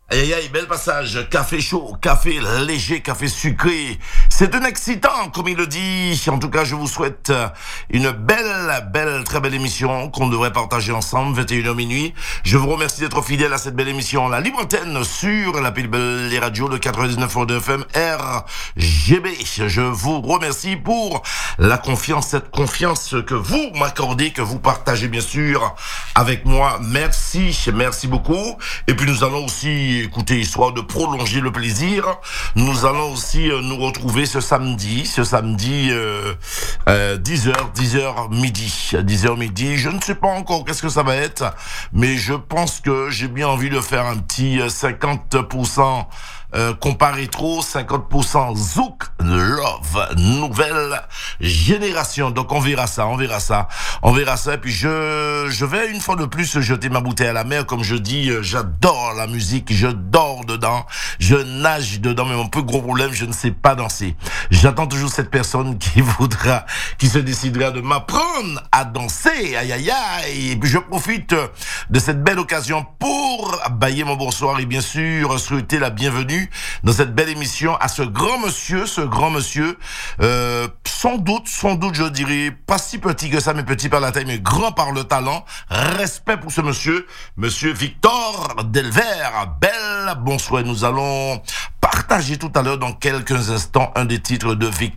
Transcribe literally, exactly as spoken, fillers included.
Aïe aïe aïe, bel passage, café chaud, café léger, café sucré. C'est un excitant, comme il le dit. En tout cas, je vous souhaite une belle, belle, très belle émission qu'on devrait partager ensemble, vingt et une heures minuit. Je vous remercie d'être fidèle à cette belle émission, la libre antenne sur la plus belle les radios de quatre-vingt-dix-neuf virgule deux F M R G B. Je vous remercie pour la confiance, cette confiance que vous m'accordez, que vous partagez bien sûr avec moi. Merci, merci beaucoup. Et puis nous allons aussi écoutez, histoire de prolonger le plaisir, nous allons aussi euh, nous retrouver ce samedi, ce samedi euh, euh, dix heures, dix heures midi, dix heures midi. Je ne sais pas encore qu'est-ce que ça va être, mais je pense que j'ai bien envie de faire un petit cinquante pour cent Euh, compas rétro, cinquante pour cent Zouk Love, nouvelle génération. Donc on verra ça, on verra ça, on verra ça. Et puis je, je vais une fois de plus jeter ma bouteille à la mer. Comme je dis, j'adore la musique, je dors dedans, je nage dedans. Mais mon plus gros problème, je ne sais pas danser. J'attends toujours cette personne qui voudra, qui se décidera de m'apprendre à danser. Aïe aïe aïe. Et puis je profite de cette belle occasion pour bailler mon bonsoir et bien sûr souhaiter la bienvenue dans cette belle émission à ce grand monsieur, ce grand monsieur, euh, sans doute, sans doute, je dirais, pas si petit que ça, mais petit par la taille, mais grand par le talent. Respect pour ce monsieur, monsieur Victor Delver. Belle bonsoir. Nous allons partager tout à l'heure, dans quelques instants, un des titres de Victor.